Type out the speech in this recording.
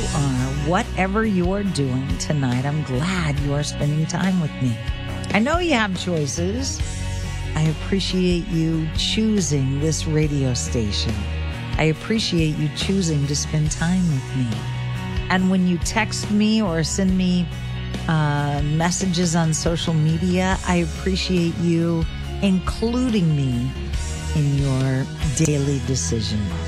are, whatever you're doing tonight, I'm glad you are spending time with me. I know you have choices. I appreciate you choosing this radio station. I appreciate you choosing to spend time with me. And when you text me or send me messages on social media, I appreciate you including me in your daily decisions.